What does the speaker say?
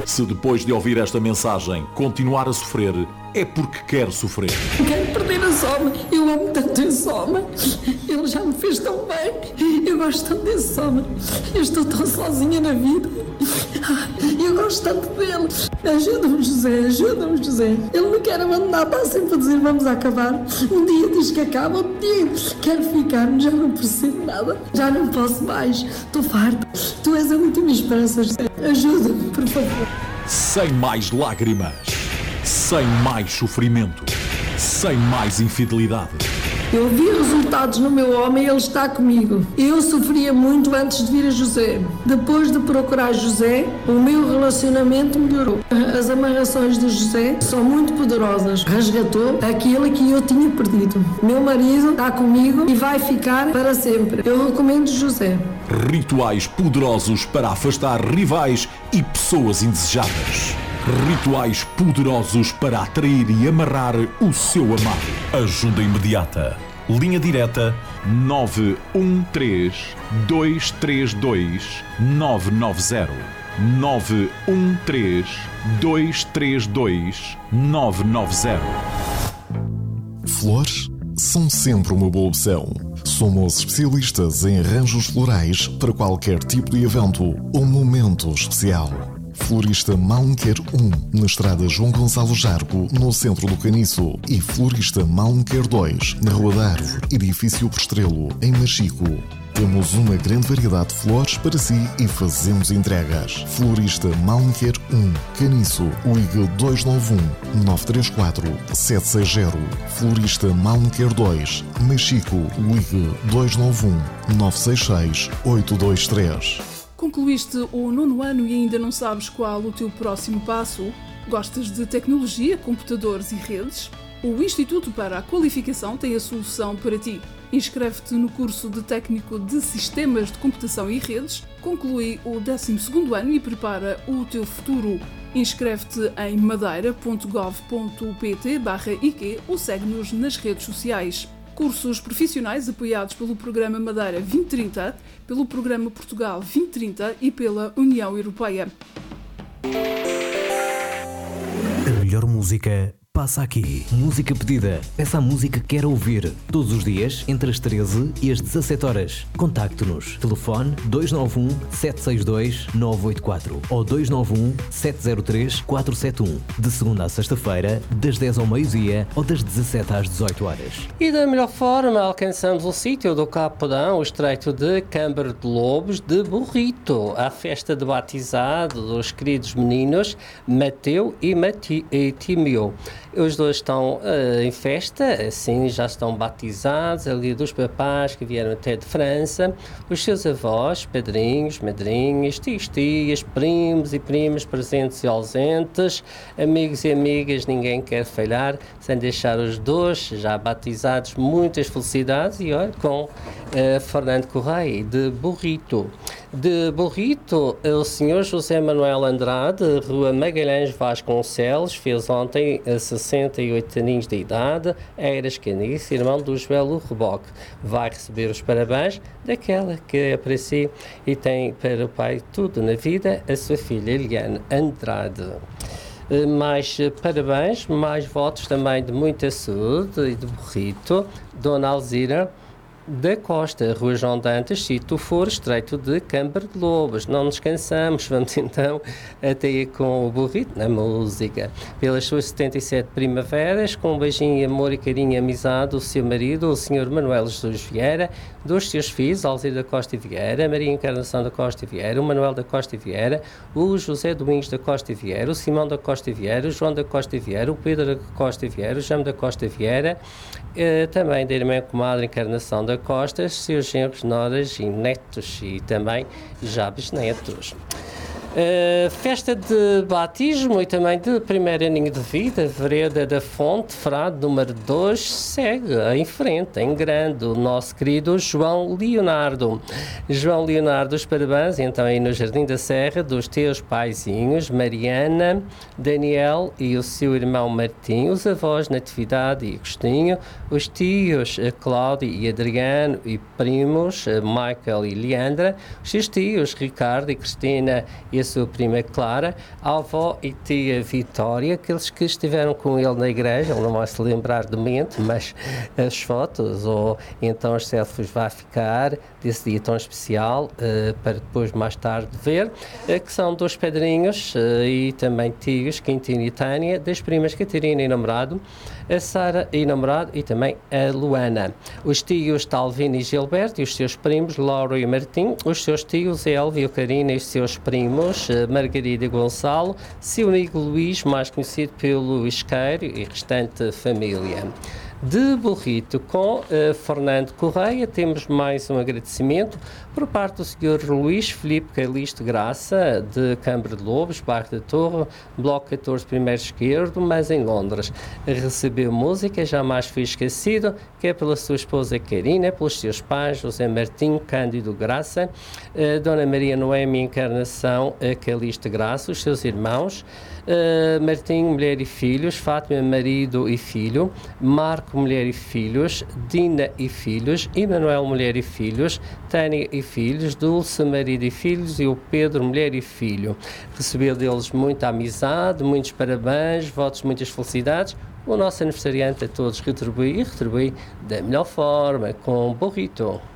Se depois de ouvir esta mensagem continuar a sofrer, é porque quer sofrer. Quero perder a Soma. Eu amo tanto esse homem. Ele já me fez tão bem. Eu gosto tanto desse homem. Eu estou tão sozinha na vida. Eu gosto tanto dele. Ajuda-me, José. Ajuda-me, José. Ele me quer abandonar. Está sempre a dizer vamos acabar. Um dia diz que acaba. Outro dia quero ficar. Já não percebo nada. Já não posso mais. Estou farta. Tu és a última esperança, José. Ajuda-me, por favor. Sem mais lágrimas. Sem mais sofrimento. Sem mais infidelidade. Eu vi resultados no meu homem e ele está comigo. Eu sofria muito antes de vir a José. Depois de procurar José, o meu relacionamento melhorou. As amarrações de José são muito poderosas. Resgatou aquilo que eu tinha perdido. Meu marido está comigo e vai ficar para sempre. Eu recomendo José. Rituais poderosos para afastar rivais e pessoas indesejadas. Rituais poderosos para atrair e amarrar o seu amado. Ajuda imediata. Linha direta 913 232 990. 913 232 990. Flores são sempre uma boa opção. Somos especialistas em arranjos florais para qualquer tipo de evento ou momento especial. Florista Malmquer 1, na estrada João Gonçalo Jargo, no centro do Caniço. E Florista Malmquer 2, na Rua da Árvore, edifício Postrelo, em Machico. Temos uma grande variedade de flores para si e fazemos entregas. Florista Malmquer 1, Caniço, ligue 291-934-760. Florista Malmquer 2, Machico, ligue 291-966-823. Concluíste o 9º ano e ainda não sabes qual o teu próximo passo? Gostas de tecnologia, computadores e redes? O Instituto para a Qualificação tem a solução para ti. Inscreve-te no curso de Técnico de Sistemas de Computação e Redes, conclui o 12º ano e prepara o teu futuro. Inscreve-te em madeira.gov.pt/IQ ou segue-nos nas redes sociais. Cursos profissionais apoiados pelo Programa Madeira 2030, pelo Programa Portugal 2030 e pela União Europeia. A melhor música passa aqui. Música pedida. Peça a música que quer ouvir. Todos os dias, entre as 13 e as 17 horas. Contacte-nos. Telefone 291-762-984 ou 291-703-471. De segunda à sexta-feira, das 10 ao meio-dia ou das 17 às 18 horas. E da melhor forma alcançamos o sítio do Capodão, o estreito de Câmara de Lobos de Burrito. A festa de batizado dos queridos meninos Mateu e Timeu. Os dois estão em festa, assim já estão batizados, ali dos papás que vieram até de França, os seus avós, padrinhos, madrinhas, tios, tias, primos e primas presentes e ausentes, amigos e amigas, ninguém quer falhar, sem deixar os dois já batizados, muitas felicidades e olha, com Fernando Correia de Burrito. De Burrito, o senhor José Manuel Andrade, Rua Magalhães Vasconcelos, fez ontem 68 aninhos de idade, era escanice, irmão do Joel Reboque. Vai receber os parabéns daquela que é para si e tem para o pai tudo na vida, a sua filha Eliane Andrade. Mais parabéns, mais votos também de muita saúde e de Burrito, Dona Alzira da Costa, Rua João Dantas, Sítio For, estreito de Câmara de Lobos. Não nos cansamos, vamos então até aí com o Burrito na música. Pelas suas 77 primaveras, com um beijinho, amor e carinho e amizade, o seu marido, o Sr. Manuel Jesus Vieira, dos seus filhos, Alzira da Costa e Vieira, Maria Encarnação da Costa e Vieira, o Manuel da Costa e Vieira, o José Domingos da Costa e Vieira, o Simão da Costa e Vieira, o João da Costa e Vieira, o Pedro da Costa e Vieira, o Jame da Costa e Vieira, também da irmã comadre Encarnação da Costa, seus genros, noras e netos e também já bisnetos. Festa de batismo e também de primeiro aninho de vida, Vereda da Fonte, Frade número 2, segue em frente, em grande, o nosso querido João Leonardo. João Leonardo, os parabéns, então aí no Jardim da Serra, dos teus paizinhos, Mariana, Daniel e o seu irmão Martim, os avós Natividade e Agostinho, os tios Cláudio e Adriano e primos Michael e Leandra, os seus tios Ricardo e Cristina e a sua prima Clara, a avó e tia Vitória, aqueles que estiveram com ele na igreja, ele não vai se lembrar de momento, mas as fotos ou então as selfies vai ficar desse dia tão especial para depois mais tarde ver, que são 2 padrinhos e também tios, Quintino e Tânia, das primas Catarina e namorado, a Sara e namorado e também a Luana. Os tios Talvino e Gilberto e os seus primos Laura e Martim, os seus tios Elvio, Karina e os seus primos Margarida e Gonçalo, seu amigo Luís, mais conhecido pelo Isqueiro, e restante família. De Burrito com Fernando Correia, temos mais um agradecimento por parte do Sr. Luís Filipe Calixto Graça, de Câmara de Lobos, bairro da Torre, bloco 14, primeiro esquerdo, mas em Londres. Recebeu música, jamais foi esquecido, que é pela sua esposa Karina, pelos seus pais, José Martim, Cândido Graça, Dona Maria Noemi Encarnação Calixto Graça, os seus irmãos, Martim, mulher e filhos, Fátima, marido e filho, Marco, mulher e filhos, Dina e filhos, Emanuel, mulher e filhos, Tânia e filhos, Dulce, marido e filhos, e o Pedro, mulher e filho. Recebeu deles muita amizade, muitos parabéns, votos, muitas felicidades. O nosso aniversariante a todos retribui da melhor forma, com Burrito.